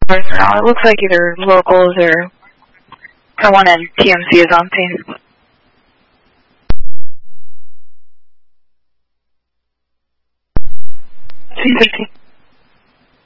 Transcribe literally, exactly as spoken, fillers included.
now. It looks like either locals or someone in T M C is on scene. C fifteen.